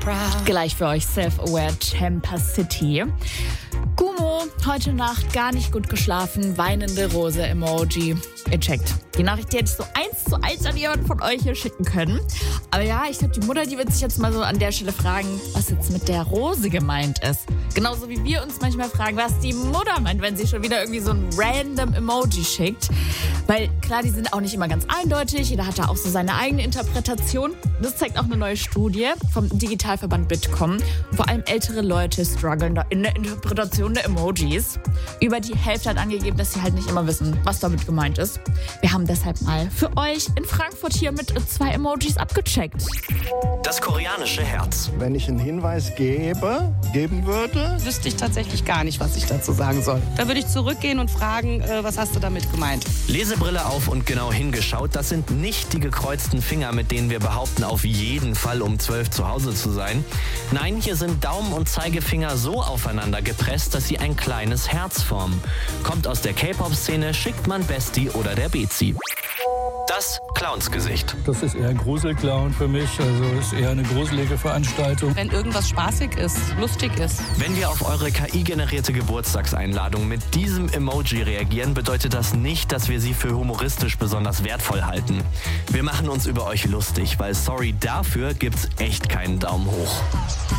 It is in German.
Gleich für euch Self-Aware Tampa City. Gumo, heute Nacht gar nicht gut geschlafen, weinende Rose-Emoji. Ihr checkt. Die Nachricht, die hätte ich so 1:1 an jemanden von euch hier schicken können. Aber ja, ich glaube, die Mutter, die wird sich jetzt mal so an der Stelle fragen, was jetzt mit der Rose gemeint ist. Genauso wie wir uns manchmal fragen, was die Mutter meint, wenn sie schon wieder irgendwie so ein random Emoji schickt. Weil klar, die sind auch nicht immer ganz eindeutig. Jeder hat da auch so seine eigene Interpretation. Das zeigt auch eine neue Studie vom Digitalverband Bitkom. Vor allem ältere Leute strugglen da in der Interpretation der Emojis. Über die Hälfte hat angegeben, dass sie halt nicht immer wissen, was damit gemeint ist. Wir haben deshalb mal für euch in Frankfurt hier mit 2 Emojis abgecheckt. Das koreanische Herz. Wenn ich einen Hinweis geben würde, Wüsste ich tatsächlich gar nicht, was ich dazu sagen soll. Da würde ich zurückgehen und fragen, was hast du damit gemeint? Lesebrille auf und genau hingeschaut. Das sind nicht die gekreuzten Finger, mit denen wir behaupten, auf jeden Fall um 12 zu Hause zu sein. Nein, hier sind Daumen und Zeigefinger so aufeinander gepresst, dass sie ein kleines Herz formen. Kommt aus der K-Pop-Szene, schickt man Bestie oder der Bezi. Das Clownsgesicht. Das ist eher ein Gruselclown für mich, also ist eher eine gruselige Veranstaltung. Wenn irgendwas spaßig ist, lustig ist. Wenn wir auf eure KI-generierte Geburtstagseinladung mit diesem Emoji reagieren, bedeutet das nicht, dass wir sie für humoristisch besonders wertvoll halten. Wir machen uns über euch lustig, weil sorry dafür gibt's echt keinen Daumen hoch.